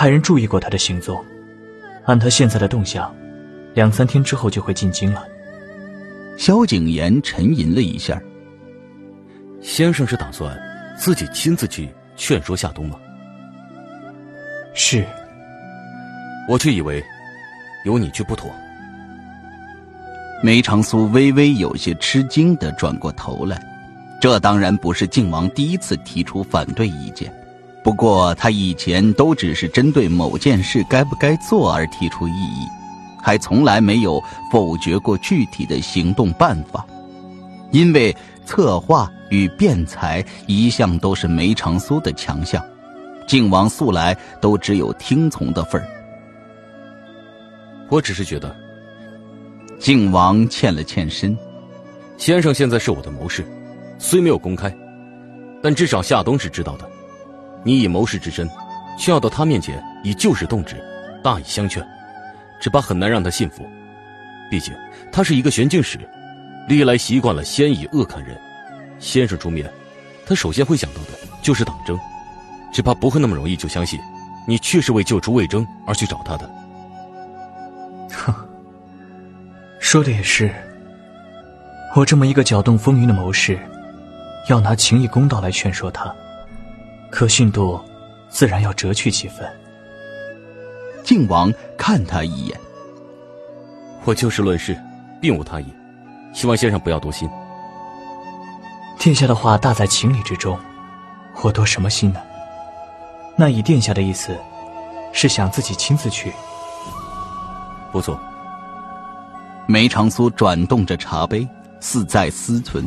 派人注意过他的行踪，按他现在的动向，2-3天之后就会进京了。 萧景琰沉吟了一下。 先生是打算自己亲自去劝说夏冬吗？ 是。 我却以为有你去不妥。 梅长苏微微有些吃惊地转过头来，这当然不是靖王第一次提出反对意见，不过他以前都只是针对某件事该不该做而提出异议，还从来没有否决过具体的行动办法。因为策划与辩才一向都是梅长苏的强项，靖王素来都只有听从的份儿。 我只是觉得， 靖王欠了欠身。 先生现在是我的谋士，虽没有公开，但至少夏冬是知道的。你以谋士之身，需要到他面前以就事动职，大以相劝，只怕很难让他信服。毕竟他是一个玄镜使，历来习惯了先以恶看人。先生出面，他首先会想到的就是党争，只怕不会那么容易就相信你确实为救出魏征而去找他的。 哼，说的也是。我这么一个搅动风云的谋士，要拿情义公道来劝说他，可信度自然要折去几分。 靖王看他一眼。 我就事论事，并无他意，希望先生不要多心。 殿下的话大在情理之中，我多什么心呢？那以殿下的意思，是想自己亲自去？ 不错。 梅长苏转动着茶杯，似在思忖。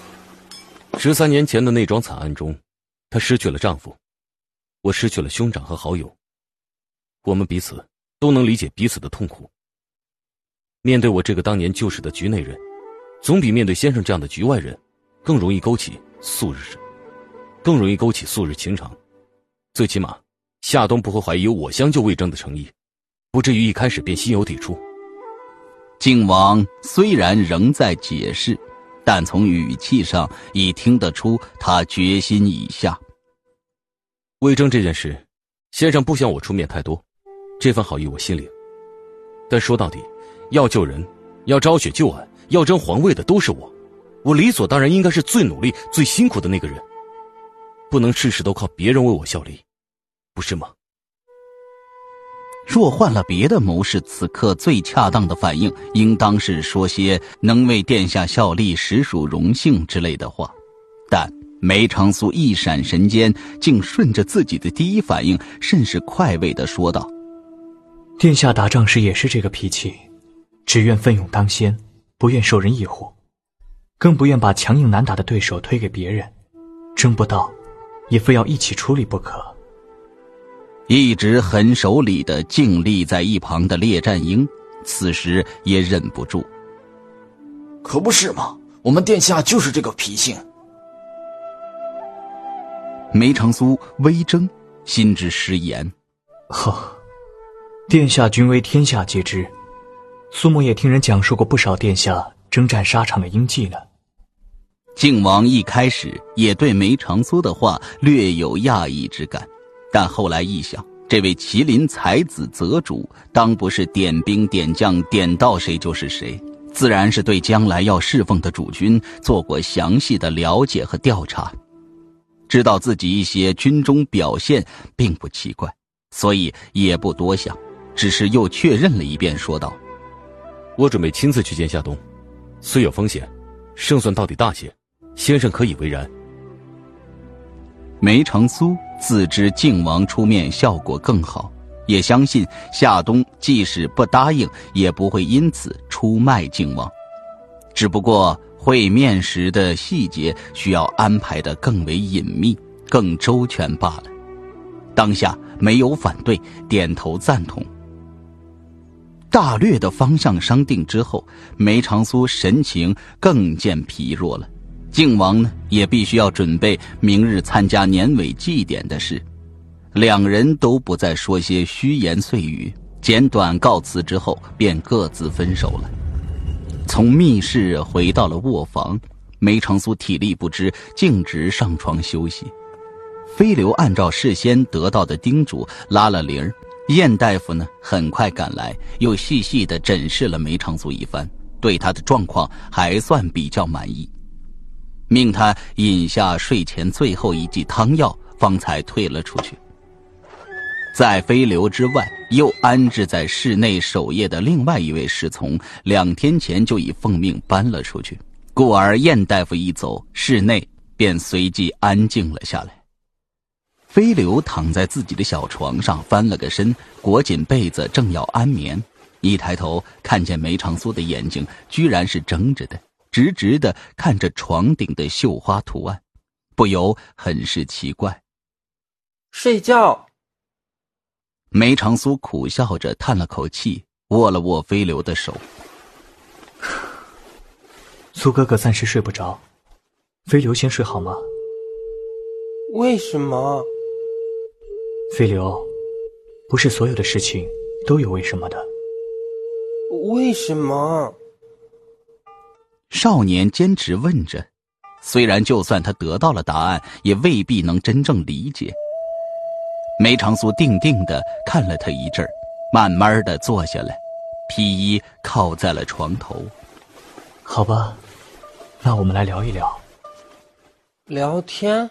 13年前的那桩惨案中，她失去了丈夫，我失去了兄长和好友，我们彼此都能理解彼此的痛苦。面对我这个当年救世的局内人，总比面对先生这样的局外人更容易勾起素日情长。最起码夏冬不会怀疑我相救魏征的诚意，不至于一开始便心有抵触。 靖王虽然仍在解释，但从语气上已听得出他决心已下。 魏征这件事，先生不想我出面太多，这份好意我心领。但说到底，要救人，要昭雪救俺，要争皇位的都是我理所当然应该是最努力最辛苦的那个人，不能事事都靠别人为我效力，不是吗？ 若换了别的谋士，此刻最恰当的反应应当是说些能为殿下效力实属荣幸之类的话，但梅长苏一闪神间，竟顺着自己的第一反应，甚是快慰地说道： 殿下打仗时也是这个脾气，只愿奋勇当先，不愿受人异护，更不愿把强硬难打的对手推给别人，争不到也非要一起处理不可。 一直很守礼的静立在一旁的列战英此时也忍不住： 可不是嘛，我们殿下就是这个脾性。 梅长苏微怔，心知失言。 殿下军威天下皆知，苏某也听人讲述过不少殿下征战沙场的英绩呢。 靖王一开始也对梅长苏的话略有讶异之感，但后来一想，这位麒麟才子择主，当不是点兵点将点到谁就是谁，自然是对将来要侍奉的主君做过详细的了解和调查，知道自己一些军中表现并不奇怪，所以也不多想，只是又确认了一遍，说道： 我准备亲自去见夏冬，虽有风险，胜算到底大些，先生可以为然。 梅长苏自知靖王出面效果更好，也相信夏冬即使不答应，也不会因此出卖靖王，只不过会面时的细节需要安排得更为隐秘，更周全罢了。当下没有反对，点头赞同。大略的方向商定之后，梅长苏神情更见疲弱了。靖王呢，也必须要准备明日参加年尾祭典的事，两人都不再说些虚言碎语，简短告辞之后便各自分手了。从密室回到了卧房，梅长苏体力不支，径直上床休息。飞流按照事先得到的叮嘱拉了铃， 燕大夫呢，很快赶来，又细细地诊视了梅长苏一番，对他的状况还算比较满意，命他饮下睡前最后一剂汤药，方才退了出去。在飞流之外，又安置在室内守夜的另外一位侍从，2天前就已奉命搬了出去，故而燕大夫一走，室内便随即安静了下来。飞流躺在自己的小床上，翻了个身，裹紧被子，正要安眠，一抬头看见梅长苏的眼睛居然是睁着的，直直地看着床顶的绣花图案，不由很是奇怪。 睡觉。 梅长苏苦笑着叹了口气，握了握飞流的手。 苏哥哥暂时睡不着，飞流先睡好吗？ 为什么？ 飞流，不是所有的事情都有为什么的。 为什么？ 少年坚持问着，虽然就算他得到了答案，也未必能真正理解。梅长苏定定地看了他一阵，慢慢地坐下来，披衣靠在了床头。 好吧，那我们来聊一聊。 聊天？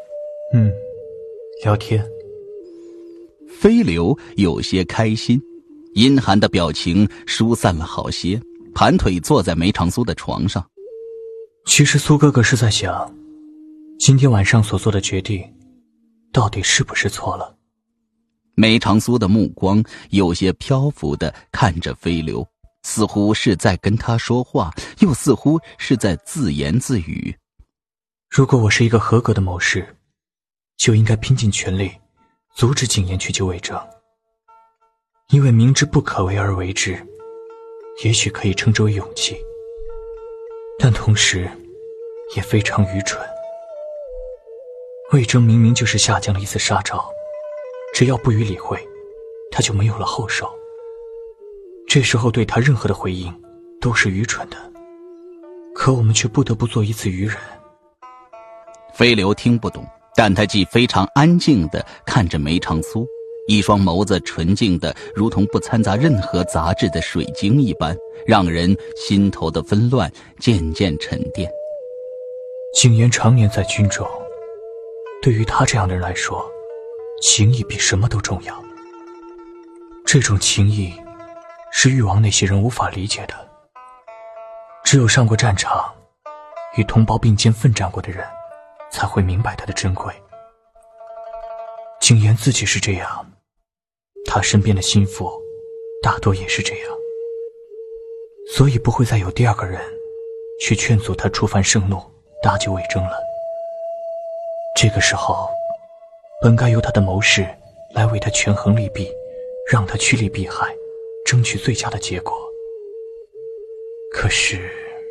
聊天。 飞流有些开心，阴寒的表情疏散了好些，盘腿坐在梅长苏的床上。 其实苏哥哥是在想，今天晚上所做的决定到底是不是错了。 梅长苏的目光有些漂浮地看着飞流，似乎是在跟他说话，又似乎是在自言自语。 如果我是一个合格的谋士，就应该拼尽全力阻止景琰去救魏征，因为明知不可为而为之，也许可以称之为勇气，但同时也非常愚蠢。魏征明明就是下将的一次杀招，只要不予理会，他就没有了后手。这时候对他任何的回应都是愚蠢的，可我们却不得不做一次愚人。 飞流听不懂，但他既非常安静地看着梅长苏，一双眸子纯净的如同不掺杂任何杂质的水晶一般，让人心头的纷乱渐渐沉淀。 景琰常年在军中，对于他这样的人来说，情义比什么都重要。这种情义是誉王那些人无法理解的，只有上过战场，与同胞并肩奋战过的人才会明白它的珍贵。景琰自己是这样，他身边的心腹大多也是这样，所以不会再有第二个人去劝阻他触犯盛怒，搭救魏征了。这个时候本该由他的谋士来为他权衡利弊，让他趋利避害，争取最佳的结果。可是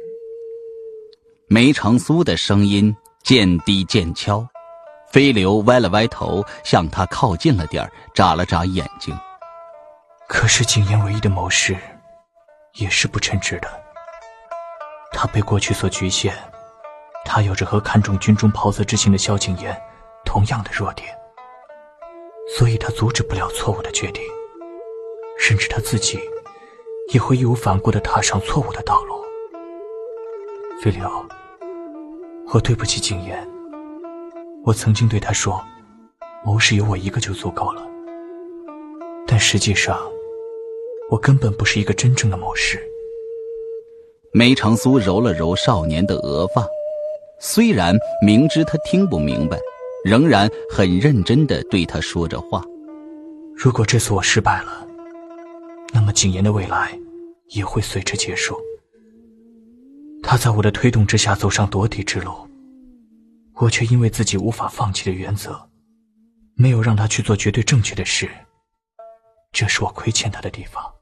梅长苏的声音渐低渐悄，飞流歪了歪头，向他靠近了点，眨了眨眼睛。 可是景琰唯一的谋士也是不称职的，他被过去所局限，他有着和看重军中袍泽之情的萧景琰同样的弱点，所以他阻止不了错误的决定，甚至他自己也会义无反顾地踏上错误的道路。飞流，我对不起景琰，我曾经对他说，谋士有我一个就足够了，但实际上我根本不是一个真正的谋士。 梅长苏揉了揉少年的额发，虽然明知他听不明白，仍然很认真地对他说着话。 如果这次我失败了，那么景琰的未来也会随之结束。他在我的推动之下走上夺嫡之路，我却因为自己无法放弃的原则，没有让他去做绝对正确的事，这是我亏欠他的地方。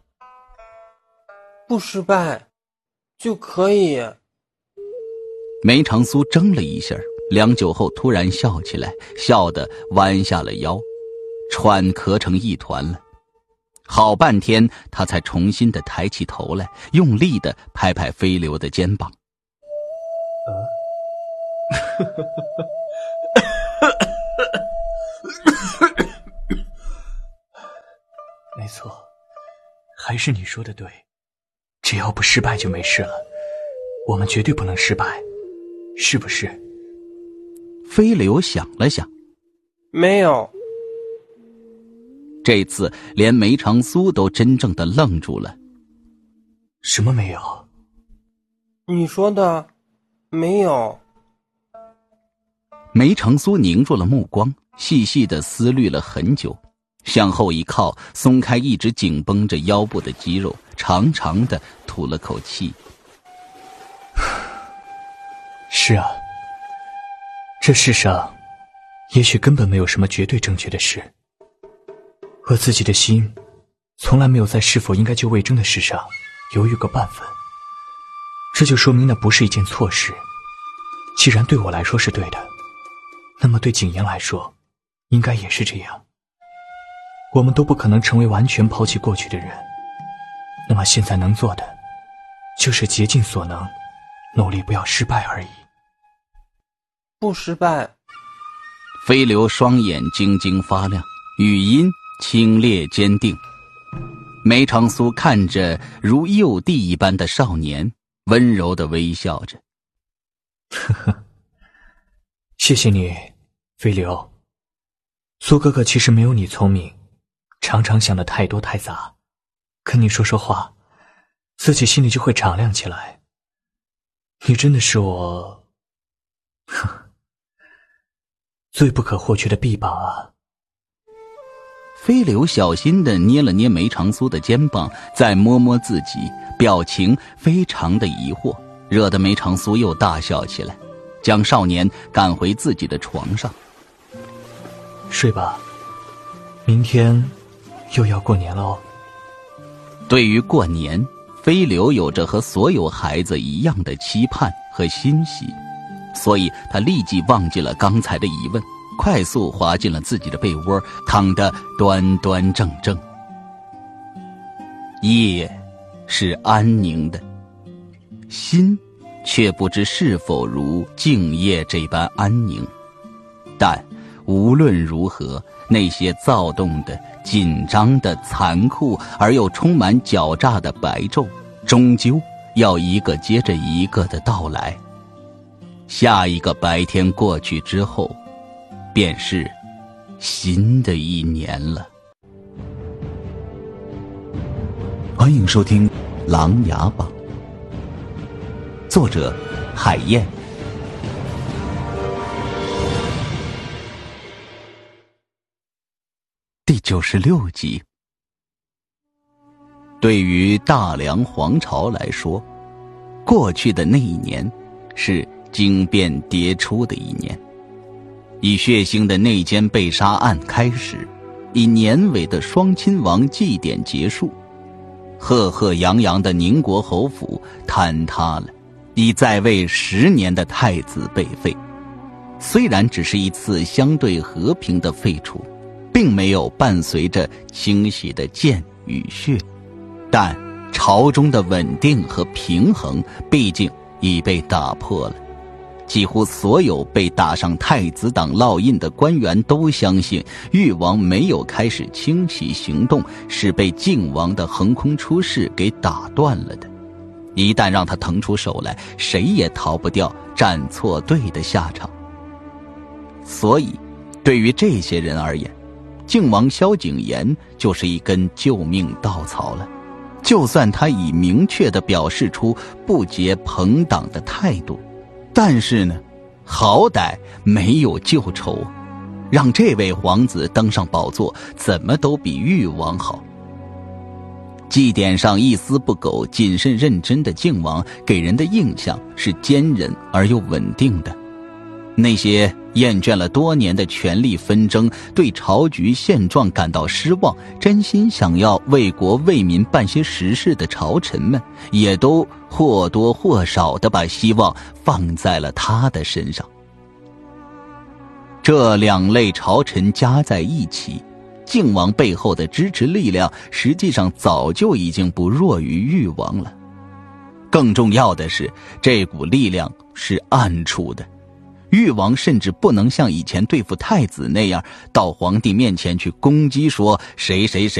不失败就可以。 梅长苏怔了一下，良久后突然笑起来，笑得弯下了腰，喘咳成一团了。好半天他才重新的抬起头来，用力的拍拍飞流的肩膀。 没错，还是你说的对，只要不失败就没事了。我们绝对不能失败，是不是？ 飞流想了想， 没有。 这次连梅长苏都真正的愣住了。 什么没有？ 你说的没有。 梅长苏凝住了目光，细细地思虑了很久，向后一靠，松开一直紧绷着腰部的肌肉，长长的吐了口气。 是啊，这世上也许根本没有什么绝对正确的事。我自己的心从来没有在是否应该就魏征的事上犹豫过半分，这就说明那不是一件错事。既然对我来说是对的，那么对景言来说应该也是这样。我们都不可能成为完全抛弃过去的人，那么现在能做的就是竭尽所能，努力不要失败而已。 不失败。 飞流双眼晶晶发亮，语音清冽坚定。梅长苏看着如幼弟一般的少年，温柔地微笑着。 呵呵，谢谢你，飞流。苏哥哥其实没有你聪明，常常想的太多太杂，跟你说说话，自己心里就会敞亮起来。你真的是我最不可或缺的臂膀啊。 飞流小心地捏了捏梅长苏的肩膀，再摸摸自己，表情非常的疑惑，惹得梅长苏又大笑起来，将少年赶回自己的床上。 睡吧，明天又要过年了哦。 对于过年，飞流有着和所有孩子一样的期盼和欣喜，所以他立即忘记了刚才的疑问，快速滑进了自己的被窝，躺得端端正正。夜是安宁的，心却不知是否如静夜这般安宁。但无论如何，那些躁动的、紧张的、残酷而又充满狡诈的白昼，终究要一个接着一个的到来。下一个白天过去之后，便是新的一年了。 欢迎收听《琅琊榜》，作者海燕。 第96集。对于大梁皇朝来说，过去的那一年是惊变迭出的一年。以血腥的内奸被杀案开始，以年尾的双亲王祭典结束，赫赫扬扬的宁国侯府坍塌了，已在位10年的太子被废。虽然只是一次相对和平的废除，并没有伴随着清洗的剑与血，但朝中的稳定和平衡毕竟已被打破了。几乎所有被打上太子党烙印的官员都相信，誉王没有开始清洗行动，是被靖王的横空出世给打断了的。一旦让他腾出手来，谁也逃不掉站错队的下场。所以对于这些人而言，靖王萧景琰就是一根救命稻草了。就算他已明确地表示出不结朋党的态度，但是呢，好歹没有旧仇，让这位皇子登上宝座，怎么都比誉王好。祭典上一丝不苟、谨慎认真的靖王，给人的印象是坚韧而又稳定的。那些厌倦了多年的权力纷争，对朝局现状感到失望，真心想要为国为民办些实事的朝臣们，也都或多或少地把希望放在了他的身上。这两类朝臣加在一起，靖王背后的支持力量实际上早就已经不弱于誉王了。更重要的是，这股力量是暗处的。誉王甚至不能像以前对付太子那样，到皇帝面前去攻击说谁谁谁